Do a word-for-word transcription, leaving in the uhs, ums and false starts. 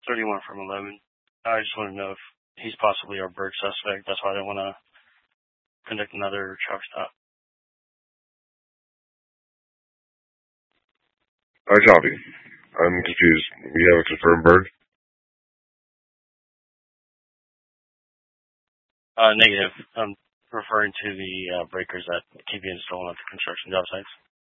thirty-one from eleven. I just want to know if he's possibly our bird suspect. That's why I don't want to conduct another truck stop. I copy. I'm confused. We have a confirmed bird? Uh, negative. I'm referring to the uh, breakers that keep getting stolen at the construction job sites.